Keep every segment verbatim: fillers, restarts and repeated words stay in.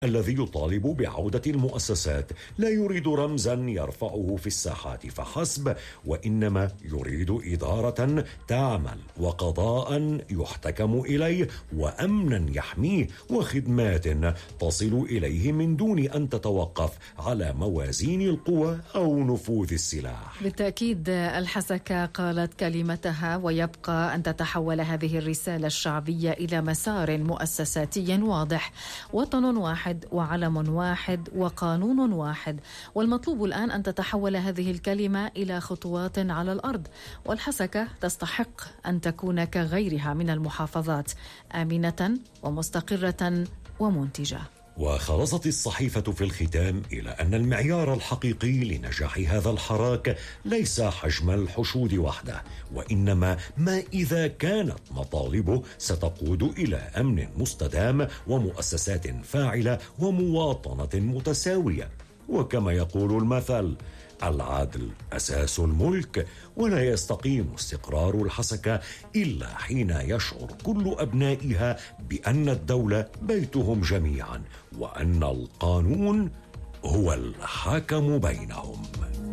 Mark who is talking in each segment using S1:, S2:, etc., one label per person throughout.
S1: الذي يطالب بعودة المؤسسات لا يريد رمزا يرفعه في الساحات فحسب، وإنما يريد إدارة تعمل، وقضاء يحتكم إليه، وأمنا يحميه، وخدمات تصل إليه من دون أن تتوقف على موازين القوى أو نفوذ السلاح.
S2: بالتأكيد الحسكة قالت كلمتها، ويبقى أن تتحول هذه الرسالة الشعبية إلى مسار مؤسساتي واضح: وطن واحد وعلم واحد وقانون واحد. والمطلوب الآن أن تتحول هذه الكلمة إلى خطوات على الأرض، والحسكة تستحق أن تكون كغيرها من المحافظات، آمنة ومستقرة ومنتجة.
S1: وخلصت الصحيفة في الختام إلى أن المعيار الحقيقي لنجاح هذا الحراك ليس حجم الحشود وحده، وإنما ما إذا كانت مطالبه ستقود إلى أمن مستدام ومؤسسات فاعلة ومواطنة متساوية. وكما يقول المثل: العدل أساس الملك، ولا يستقيم استقرار الحسكة إلا حين يشعر كل أبنائها بأن الدولة بيتهم جميعا، وأن القانون هو الحاكم بينهم.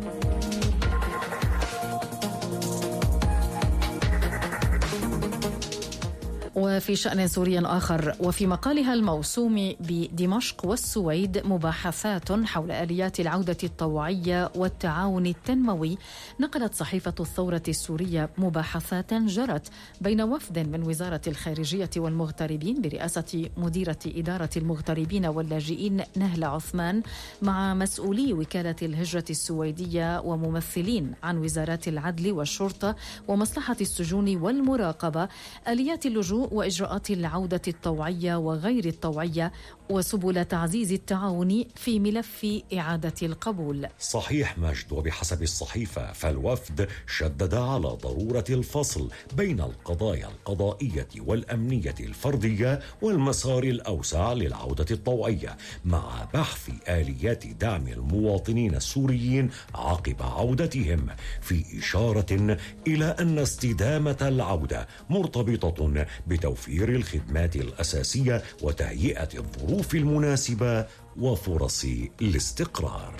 S2: وفي شأن سوري آخر، وفي مقالها الموسوم بدمشق والسويد مباحثات حول آليات العودة الطوعية والتعاون التنموي، نقلت صحيفة الثورة السورية مباحثات جرت بين وفد من وزارة الخارجية والمغتربين برئاسة مديرة إدارة المغتربين واللاجئين نهلة عثمان مع مسؤولي وكالة الهجرة السويدية وممثلين عن وزارات العدل والشرطة ومصلحة السجون والمراقبة، آليات اللجوء وإجراءات العودة الطوعية وغير الطوعية، وسبل تعزيز التعاون في ملف إعادة القبول.
S1: صحيح مجد، وبحسب الصحيفة فالوفد شدد على ضرورة الفصل بين القضايا القضائية والأمنية الفردية والمسار الأوسع للعودة الطوعية، مع بحث آليات دعم المواطنين السوريين عقب عودتهم، في إشارة إلى أن استدامة العودة مرتبطة بتوفير الخدمات الأساسية وتهيئة الظروف المناسبة وفرص الاستقرار.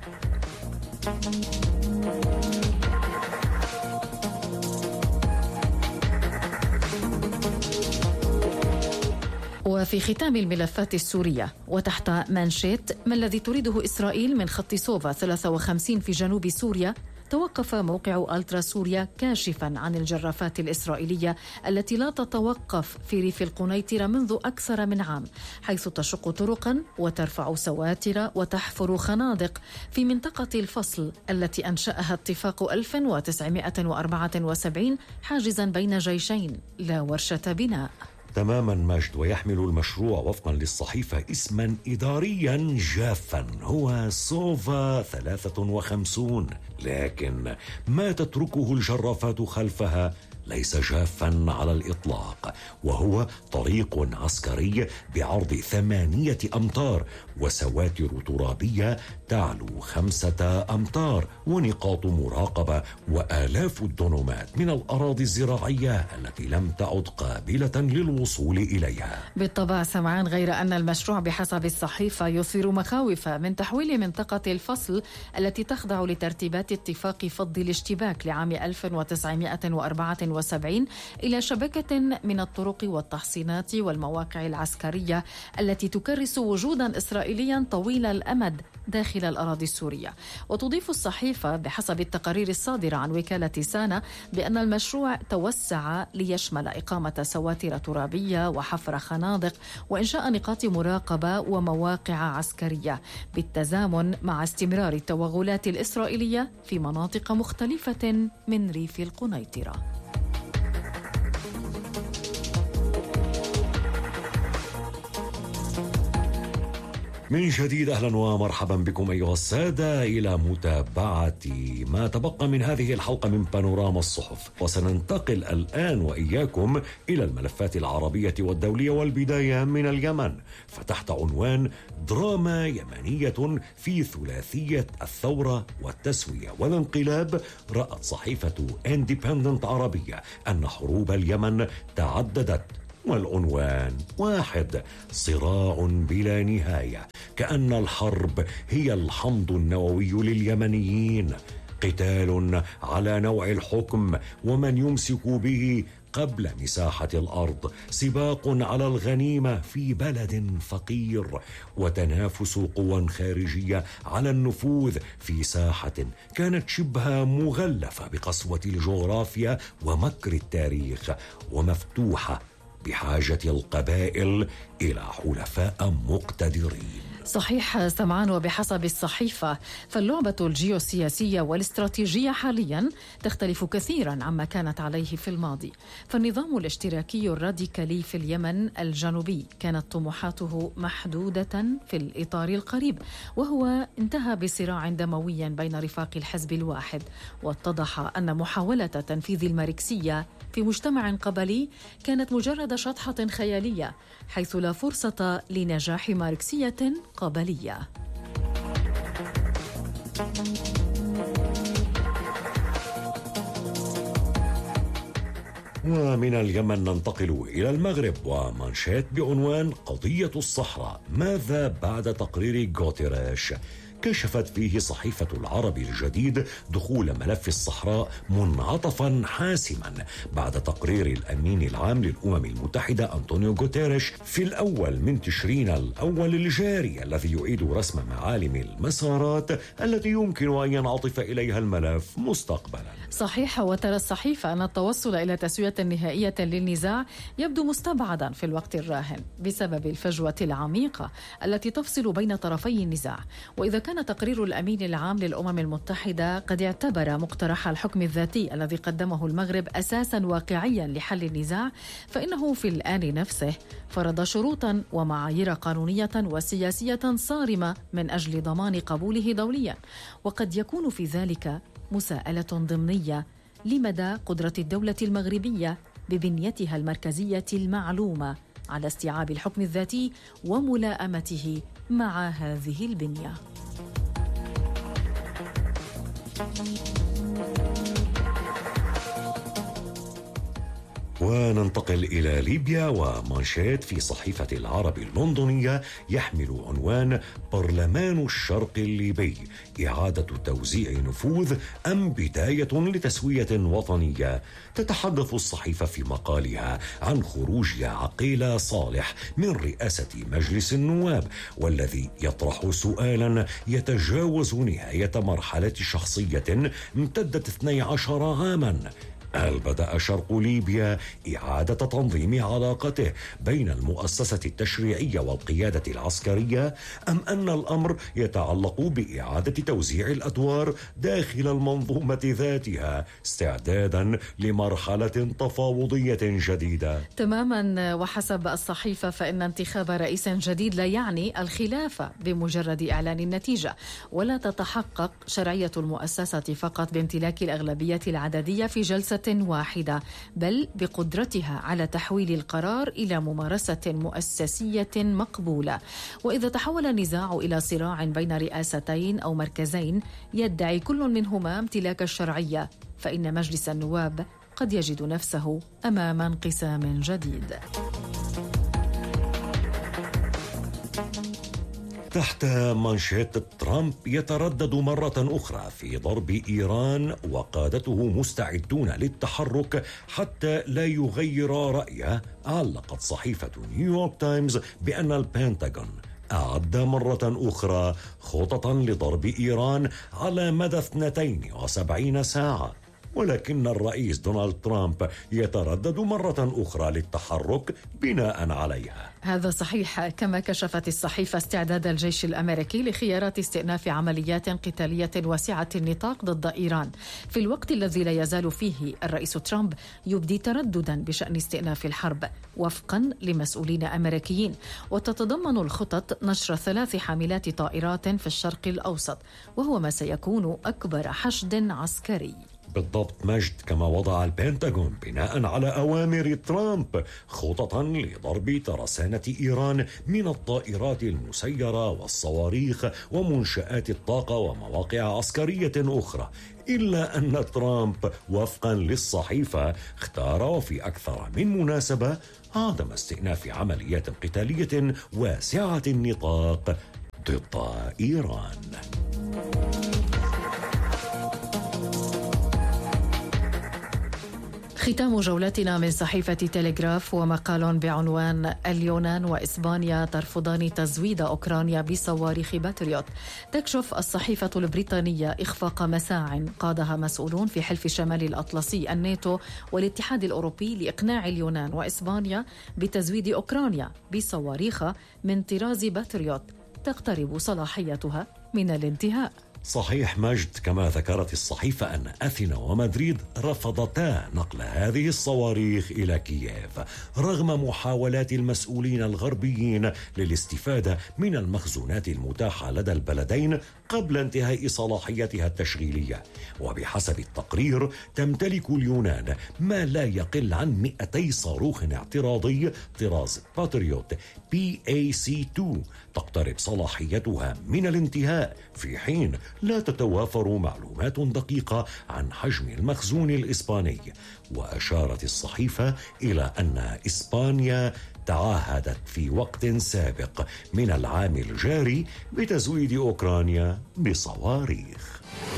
S2: وفي ختام الملفات السورية وتحت مانشيت: ما الذي تريده إسرائيل من خط سوفا ثلاثة وخمسين في جنوب سوريا؟ توقف موقع ألترا سوريا كاشفا عن الجرافات الإسرائيلية التي لا تتوقف في ريف القنيطرة منذ أكثر من عام، حيث تشق طرقا وترفع سواتر وتحفر خنادق في منطقة الفصل التي أنشأها اتفاق ألف وتسعمائة وأربعة وسبعين حاجزا بين جيشين لا ورشة بناء.
S1: تماما مجد، ويحمل المشروع وفقا للصحيفة اسما إداريا جافا هو سوفا ثلاثة وخمسون، لكن ما تتركه الجرافات خلفها ليس جافا على الإطلاق، وهو طريق عسكري بعرض ثمانية أمتار وسواتر ترابية تعلو خمسة أمتار ونقاط مراقبة وآلاف الدنومات من الأراضي الزراعية التي لم تعد قابلة للوصول إليها.
S2: بالطبع سمعان، غير أن المشروع بحسب الصحيفة يثير مخاوف من تحويل منطقة الفصل التي تخضع لترتيبات اتفاق فض الاشتباك لعام ألف وتسعمائة وأربعة وسبعين إلى شبكة من الطرق والتحصينات والمواقع العسكرية التي تكرس وجودا إسرائيليا طويل الأمد داخل الأراضي السورية. وتضيف الصحيفة بحسب التقارير الصادرة عن وكالة سانا بأن المشروع توسع ليشمل إقامة سواتر ترابية وحفر خنادق وإنشاء نقاط مراقبة ومواقع عسكرية، بالتزامن مع استمرار التوغلات الإسرائيلية في مناطق مختلفة من ريف القنيطرة.
S1: من جديد أهلا ومرحبا بكم أيها السادة إلى متابعة ما تبقى من هذه الحلقة من بانوراما الصحف، وسننتقل الآن وإياكم إلى الملفات العربية والدولية، والبداية من اليمن، فتحت عنوان دراما يمنية في ثلاثية الثورة والتسوية والانقلاب، رأت صحيفة اندبندنت عربية أن حروب اليمن تعددت والعنوان واحد: صراع بلا نهاية، كأن الحرب هي الحمض النووي لليمنيين، قتال على نوع الحكم ومن يمسك به قبل مساحة الأرض، سباق على الغنيمة في بلد فقير، وتنافس قوى خارجية على النفوذ في ساحة كانت شبه مغلفة بقسوة الجغرافيا ومكر التاريخ، ومفتوحة بحاجة القبائل إلى حلفاء مقتدرين.
S2: صحيح سمعان، وبحسب الصحيفة فاللعبة الجيوسياسية والاستراتيجية حاليا تختلف كثيرا عما كانت عليه في الماضي. فالنظام الاشتراكي الراديكالي في اليمن الجنوبي كانت طموحاته محدودة في الإطار القريب، وهو انتهى بصراع دموي بين رفاق الحزب الواحد، واتضح أن محاولة تنفيذ الماركسية في مجتمع قبلي كانت مجرد شطحة خيالية، حيث لا فرصة لنجاح ماركسية قبلية.
S1: ومن اليمن ننتقل إلى المغرب، ومانشيت بعنوان قضية الصحراء، ماذا بعد تقرير غوتيريش؟ كشفت فيه صحيفة العربي الجديد دخول ملف الصحراء منعطفا حاسما بعد تقرير الأمين العام للأمم المتحدة أنطونيو غوتيريش في الأول من تشرين الأول الجاري، الذي يعيد رسم معالم المسارات التي يمكن أن ينعطف إليها الملف مستقبلا.
S2: صحيح، وترى الصحيفة أن التوصل إلى تسوية نهائية للنزاع يبدو مستبعدا في الوقت الراهن بسبب الفجوة العميقة التي تفصل بين طرفي النزاع. وإذا كان كان تقرير الأمين العام للأمم المتحدة قد اعتبر مقترح الحكم الذاتي الذي قدمه المغرب أساسا واقعيا لحل النزاع، فإنه في الآن نفسه فرض شروطا ومعايير قانونية وسياسية صارمة من أجل ضمان قبوله دوليا، وقد يكون في ذلك مساءلة ضمنية لمدى قدرة الدولة المغربية ببنيتها المركزية المعلومة على استيعاب الحكم الذاتي وملائمته مع هذه البنية.
S1: وننتقل إلى ليبيا، ومانشيت في صحيفة العرب اللندنية يحمل عنوان برلمان الشرق الليبي، إعادة توزيع نفوذ أم بداية لتسوية وطنية؟ تتحدث الصحيفة في مقالها عن خروج عقيل صالح من رئاسة مجلس النواب، والذي يطرح سؤالا يتجاوز نهاية مرحلة شخصية امتدت اثني عشر عاما. هل بدأ شرق ليبيا إعادة تنظيم علاقته بين المؤسسة التشريعية والقيادة العسكرية، أم أن الأمر يتعلق بإعادة توزيع الأدوار داخل المنظومة ذاتها استعدادا لمرحلة تفاوضية جديدة؟
S2: تماما، وحسب الصحيفة فإن انتخاب رئيس جديد لا يعني الخلافة بمجرد إعلان النتيجة، ولا تتحقق شرعية المؤسسة فقط بامتلاك الأغلبية العددية في جلسة واحدة، بل بقدرتها على تحويل القرار إلى ممارسة مؤسسية مقبولة. وإذا تحول النزاع إلى صراع بين رئاستين أو مركزين يدعي كل منهما امتلاك الشرعية، فإن مجلس النواب قد يجد نفسه أمام انقسام جديد.
S1: تحت مانشيت، ترامب يتردد مرة أخرى في ضرب إيران وقادته مستعدون للتحرك حتى لا يغير رأيه. علقت صحيفة نيويورك تايمز بأن البنتاغون أعد مرة أخرى خططا لضرب إيران على مدى اثنتين وسبعين ساعة، ولكن الرئيس دونالد ترامب يتردد مرة أخرى للتحرك بناء عليها.
S2: هذا صحيح، كما كشفت الصحيفة استعداد الجيش الأمريكي لخيارات استئناف عمليات قتالية واسعة النطاق ضد إيران، في الوقت الذي لا يزال فيه الرئيس ترامب يبدي ترددا بشأن استئناف الحرب وفقا لمسؤولين أمريكيين. وتتضمن الخطط نشر ثلاث حاملات طائرات في الشرق الأوسط، وهو ما سيكون أكبر حشد عسكري.
S1: بالضبط مجد، كما وضع البنتاغون بناء على أوامر ترامب خططا لضرب ترسانة إيران من الطائرات المسيرة والصواريخ ومنشآت الطاقة ومواقع عسكرية أخرى، إلا أن ترامب وفقا للصحيفة اختار وفي أكثر من مناسبة عدم استئناف عمليات قتالية واسعة النطاق ضد إيران.
S2: ختام جولتنا من صحيفة تيليغراف ومقال بعنوان اليونان وإسبانيا ترفضان تزويد أوكرانيا بصواريخ باتريوت. تكشف الصحيفة البريطانية إخفاق مساع قادها مسؤولون في حلف شمال الأطلسي الناتو والاتحاد الأوروبي لإقناع اليونان وإسبانيا بتزويد أوكرانيا بصواريخ من طراز باتريوت تقترب صلاحيتها من الانتهاء.
S1: صحيح مجد، كما ذكرت الصحيفة أن أثينا ومدريد رفضتا نقل هذه الصواريخ إلى كييف رغم محاولات المسؤولين الغربيين للاستفادة من المخزونات المتاحة لدى البلدين قبل انتهاء صلاحيتها التشغيلية. وبحسب التقرير تمتلك اليونان ما لا يقل عن مئتي صاروخ اعتراضي طراز باتريوت بي إيه سي اثنين تقترب صلاحيتها من الانتهاء، في حين لا تتوافر معلومات دقيقة عن حجم المخزون الإسباني. وأشارت الصحيفة إلى أن إسبانيا تعهدت في وقت سابق من العام الجاري بتزويد أوكرانيا بصواريخ.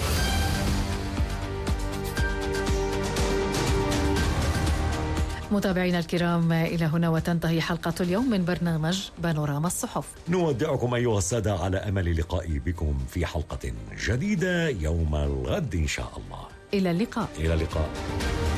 S2: متابعينا الكرام، إلى هنا وتنتهي حلقة اليوم من برنامج بانوراما الصحف.
S1: نودعكم أيها السادة على أمل لقائي بكم في حلقة جديدة يوم الغد إن شاء الله.
S2: إلى اللقاء.
S1: إلى اللقاء.